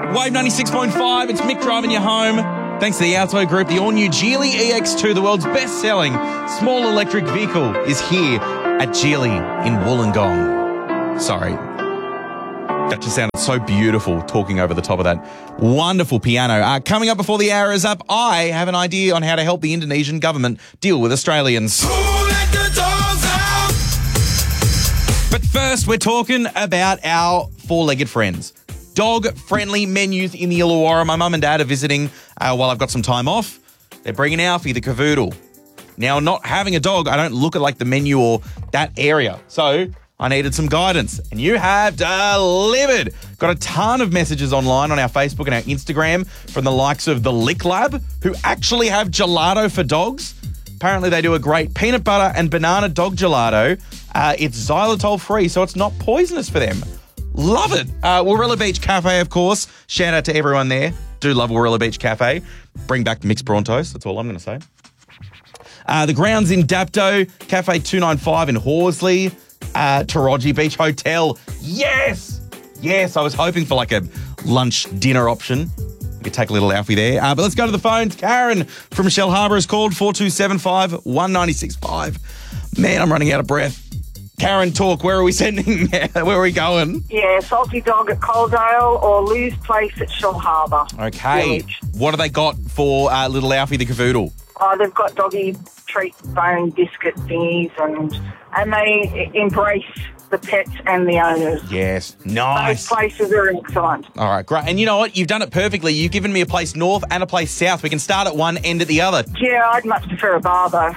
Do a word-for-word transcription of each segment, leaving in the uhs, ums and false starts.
Wave ninety-six point five, it's Mick driving you home. Thanks to the Auto Group, the all-new Geely E X two, the world's best-selling small electric vehicle, is here at Geely in Wollongong. Sorry. That just sounded so beautiful talking over the top of that wonderful piano. Uh, coming up before the hour is up, I have an idea on how to help the Indonesian government deal with Australians. Who let the dogs out? But first, we're talking about our four-legged friends. Dog-friendly menus in the Illawarra. My mum and dad are visiting uh, while I've got some time off. They're bringing Alfie, the cavoodle. Now, not having a dog, I don't look at like the menu or that area. So I needed some guidance, and you have delivered. Got a ton of messages online on our Facebook and our Instagram from the likes of the Lick Lab, who actually have gelato for dogs. Apparently, they do a great peanut butter and banana dog gelato. Uh, it's xylitol-free, so it's not poisonous for them. Love it. Uh, Warilla Beach Cafe, of course. Shout out to everyone there. Do love Warilla Beach Cafe. Bring back mixed prawn toast. That's all I'm going to say. Uh, the grounds in Dapto, Cafe two ninety-five in Horsley, uh, Taraji Beach Hotel. Yes! Yes, I was hoping for like a lunch dinner option. We could take a little Alfie there. Uh, but let's go to the phones. Karen from Shell Harbour has called four two seven five, one nine six five. Man, I'm running out of breath. Karen, talk. Where are we sending? Where are we going? Yeah, Salty Dog at Coaldale or Lou's Place at Shell Harbour. Okay. Village. What have they got for uh, little Alfie the cavoodle? Oh, they've got doggy treat bone biscuit thingies and and they embrace the pets and the owners. Yes, nice. Those places are excellent. All right, great. And you know what? You've done it perfectly. You've given me a place north and a place south. We can start at one, end at the other. Yeah, I'd much prefer a bar, though.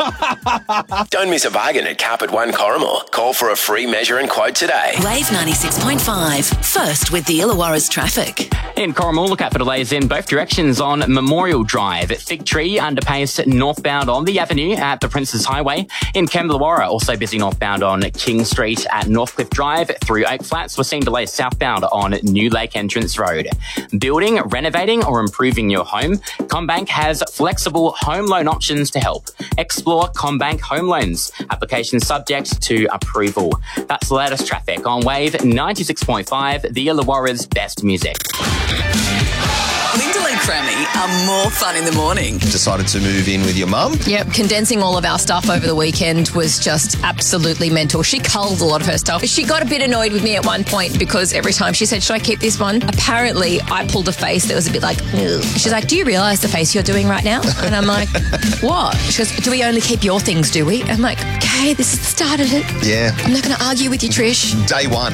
Don't miss a bargain at Carpet One Corrimal. Call for a free measure and quote today. Wave ninety-six point five. First with the Illawarra's traffic. In Corrimal, look out for delays in both directions on Memorial Drive. At Fig Tree, underpass northbound on the avenue at the Princes Highway. In Kemblawarra, also busy northbound on King Street at Northcliffe Drive. Through Oak Flats, we're seeing delays southbound on New Lake Entrance Road. Building, renovating or improving your home? CommBank has flexible home loan options to help. Explore CommBank Home Loans. Application subject to approval. That's the latest traffic on Wave ninety-six point five, the Illawarra's best music. Lyndall and Crammy are more fun in the morning. Decided to move in with your mum? Yep, condensing all of our stuff over the weekend was just absolutely mental. She culled a lot of her stuff. She got a bit annoyed with me at one point because every time she said, should I keep this one? Apparently, I pulled a face that was a bit like, ugh. She's like, do you realise the face you're doing right now? And I'm like, what? She goes, do we only keep your things, do we? I'm like, okay, this is the start of it. Yeah. I'm not going to argue with you, Trish. Day one.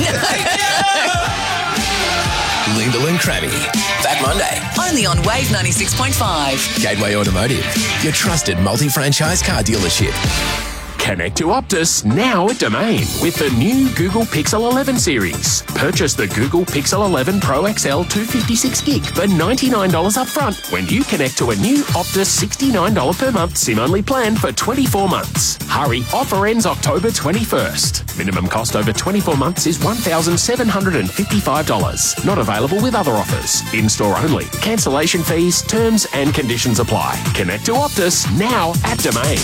Lyndall and Crammy. Back Monday. Only on Wave ninety-six point five. Gateway Automotive. Your trusted multi-franchise car dealership. Connect to Optus now at Domain with the new Google Pixel eleven series. Purchase the Google Pixel eleven Pro X L two fifty-six gig for ninety-nine dollars upfront when you connect to a new Optus sixty-nine dollars per month SIM-only plan for twenty-four months. Hurry, offer ends October twenty-first. Minimum cost over twenty-four months is one thousand seven hundred fifty-five dollars. Not available with other offers. In-store only. Cancellation fees, terms and conditions apply. Connect to Optus now at Domain.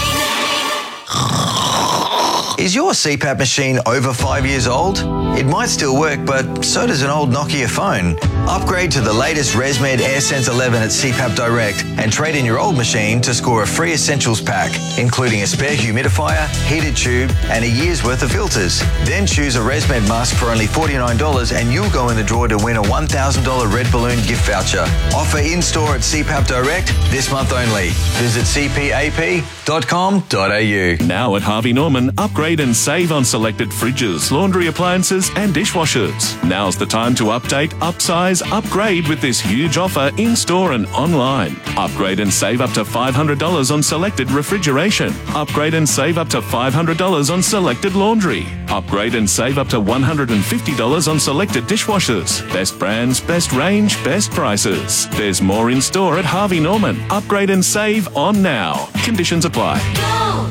Is your C PAP machine over five years old? It might still work, but so does an old Nokia phone. Upgrade to the latest ResMed AirSense eleven at C PAP Direct and trade in your old machine to score a free essentials pack, including a spare humidifier, heated tube, and a year's worth of filters. Then choose a ResMed mask for only forty-nine dollars and you'll go in the draw to win a one thousand dollars Red Balloon gift voucher. Offer in-store at C PAP Direct this month only. Visit c p a p dot com dot a u. Now at Harvey Norman, upgrade and save on selected fridges, laundry appliances and dishwashers. Now's the time to update, upsize, upgrade with this huge offer in-store and online. Upgrade and save up to five hundred dollars on selected refrigeration. Upgrade and save up to five hundred dollars on selected laundry. Upgrade and save up to one hundred fifty dollars on selected dishwashers. Best brands, best range, best prices. There's more in store at Harvey Norman. Upgrade and save on now. Conditions apply.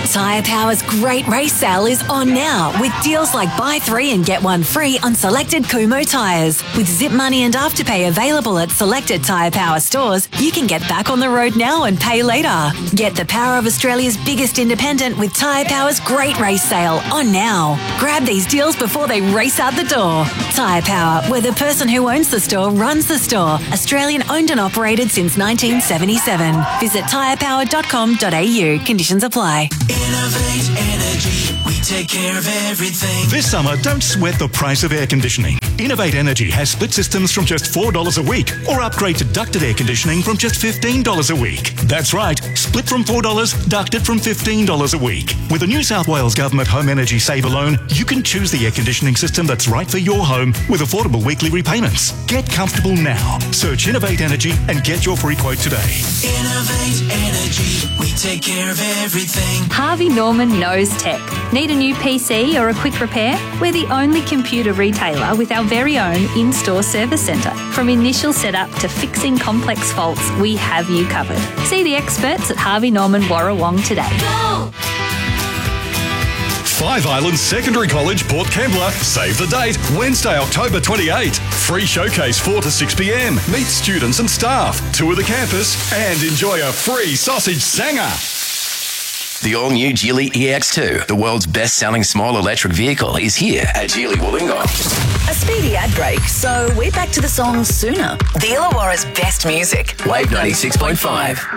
Tyre Power's Great Race Sale is on now with deals like buy three and get one free on selected Kumho tyres. With Zip Money and Afterpay available at selected Tyre Power stores, you can get back on the road now and pay later. Get the power of Australia's biggest independent with Tyre Power's Great Race Sale on now. Grab these deals before they race out the door. Tyre Power, where the person who owns the store runs the store. Australian owned and operated since nineteen seventy-seven. Visit tyre power dot com dot a u. Conditions apply. Innovate Energy, we take care of everything. This summer, don't sweat the price of air conditioning. Innovate Energy has split systems from just four dollars a week, or upgrade to ducted air conditioning from just fifteen dollars a week. That's right, split from four dollars, ducted from fifteen dollars a week. With the New South Wales Government Home Energy Saver Loan, you can choose the air conditioning system that's right for your home with affordable weekly repayments. Get comfortable now. Search Innovate Energy and get your free quote today. Innovate Energy, we take care of everything. Harvey Norman knows tech. Need a new P C or a quick repair? We're the only computer retailer with our very own in-store service centre. From initial setup to fixing complex faults, we have you covered. See the experts at Harvey Norman Warrawong today. Go! Five Islands Secondary College, Port Kembla. Save the date, Wednesday, October twenty-eighth. Free showcase four to six p m. Meet students and staff, tour the campus, and enjoy a free sausage sanger. The all-new Geely E X two, the world's best-selling small electric vehicle, is here at Geely Wollongong. A speedy ad break, so we're back to the song sooner. The Illawarra's best music. Wave ninety-six point five.